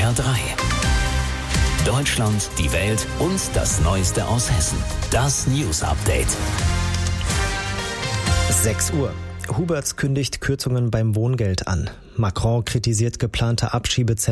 SWR 3. Deutschland, die Welt und das Neueste aus Hessen. Das News Update. 6 Uhr. Huberts kündigt Kürzungen beim Wohngeld an. Macron kritisiert geplante Abschiebezentren